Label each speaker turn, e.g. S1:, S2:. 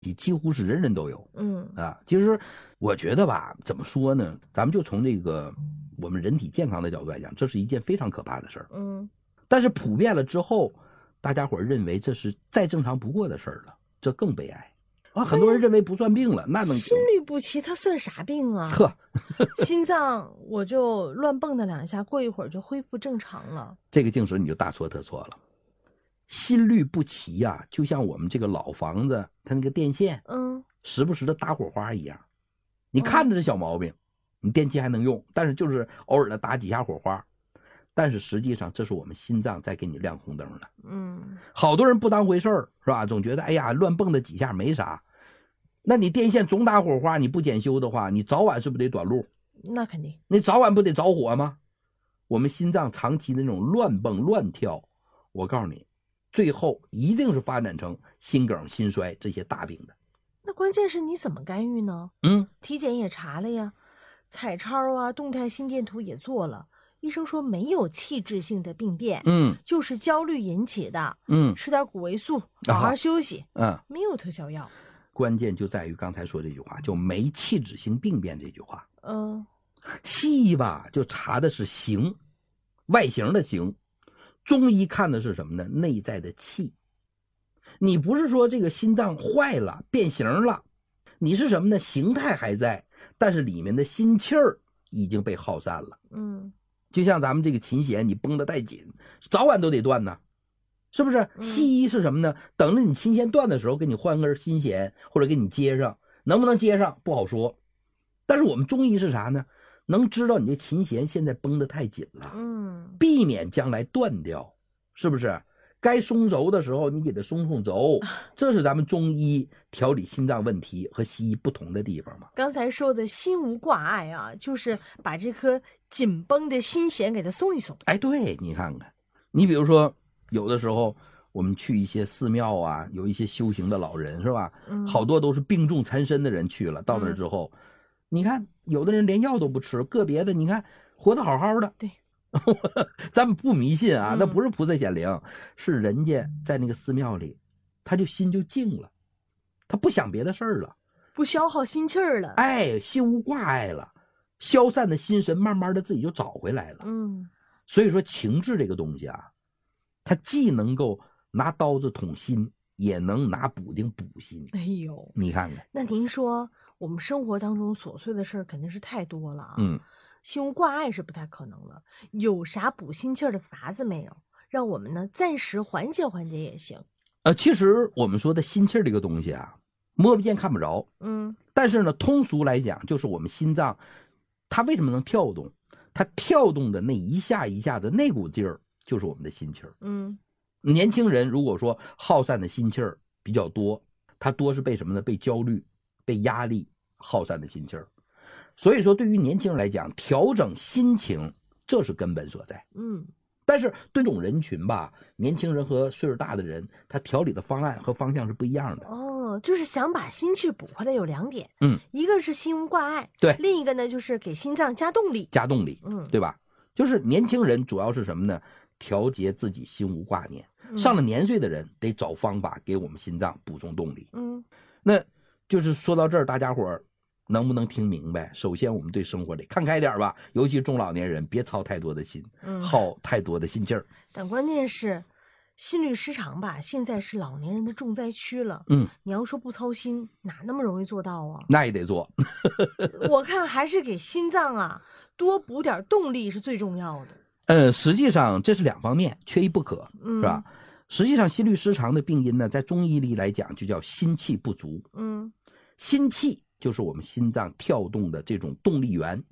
S1: 几乎是人人都有。其实我觉得吧，怎么说呢？咱们就从这个我们人体健康的角度来讲，这是一件非常可怕的事儿。但是普遍了之后，大家伙认为这是再正常不过的事儿了，这更悲哀。很多人认为不算病了，那能
S2: 心律不齐它算啥病啊？心脏我就乱蹦跶2下，过一会儿就恢复正常了。
S1: 这个净是你就大错特错了。心律不齐呀，就像我们这个老房子它那个电线，时不时的打火花一样。你看着这小毛病，你电器还能用，但是就是偶尔的打几下火花，但是实际上这是我们心脏在给你亮红灯了。好多人不当回事儿，是吧？总觉得哎呀乱蹦的几下没啥。那你电线总打火花，你不检修的话，你早晚是不是得短路？
S2: 那肯定。
S1: 你早晚不得着火吗？我们心脏长期的那种乱蹦乱跳，我告诉你，最后一定是发展成心梗、心衰这些大病的。
S2: 那关键是你怎么干预呢？体检也查了呀，彩超啊、动态心电图也做了，医生说没有器质性的病变，就是焦虑引起的。吃点谷维素，好好休息。没有特效药。
S1: 关键就在于刚才说这句话，就没器质性病变这句话。西医吧就查的是形，外形的形，中医看的是什么呢？内在的气。你不是说这个心脏坏了变形了，你是什么呢？形态还在，但是里面的心气儿已经被耗散了。就像咱们这个琴弦，你绷得太紧，早晚都得断呢，是不是？西医是什么呢？等着你琴弦断的时候给你换根新弦，或者给你接上，能不能接上不好说。但是我们中医是啥呢？能知道你这琴弦现在绷得太紧了，避免将来断掉，是不是？该松轴的时候你给它松轴，这是咱们中医调理心脏问题和西医不同的地方嘛。
S2: 刚才说的心无挂碍啊，就是把这颗紧绷的心弦给它松一松。
S1: 对，你看看，你比如说有的时候我们去一些寺庙啊，有一些修行的老人，是吧？好多都是病重缠身的人去了，到那之后，你看有的人连药都不吃，个别的你看活得好好的。
S2: 对。
S1: 咱们不迷信啊，那不是菩萨显灵，是人家在那个寺庙里，他就心就静了，他不想别的事儿了，
S2: 不消耗心气儿了，
S1: 心无挂碍了，消散的心神慢慢的自己就找回来了。所以说情志这个东西啊，它既能够拿刀子捅心，也能拿补丁补心。你看看，
S2: 那您说我们生活当中琐碎的事儿肯定是太多了啊。心无挂碍是不太可能了，有啥补心气儿的法子没有？让我们呢暂时缓解缓解也行。
S1: 其实我们说的心气儿这个东西啊，摸不见看不着。但是呢，通俗来讲，就是我们心脏，它为什么能跳动？它跳动的那一下一下的那股劲儿，就是我们的心气儿。年轻人如果说耗散的心气儿比较多，他多是被什么呢？被焦虑、被压力耗散的心气儿。所以说对于年轻人来讲，调整心情这是根本所在。但是对这种人群吧，年轻人和岁数大的人，他调理的方案和方向是不一样的。
S2: 就是想把心气补回来有2点。一个是心无挂碍，
S1: 对，
S2: 另一个呢就是给心脏加动力，
S1: 对吧？就是年轻人主要是什么呢？调节自己心无挂念。上了年岁的人得找方法给我们心脏补充动力。那就是说到这儿，大家伙儿能不能听明白？首先我们对生活得看开点吧，尤其中老年人别操太多的心，耗太多的心劲儿。
S2: 但关键是心律失常吧，现在是老年人的重灾区了。你要说不操心，哪那么容易做到啊？
S1: 那也得做。
S2: 我看还是给心脏啊多补点动力是最重要的。
S1: 实际上这是2方面，缺一不可，是吧？实际上心律失常的病因呢，在中医里来讲就叫心气不足。心气就是我们心脏跳动的这种动力源，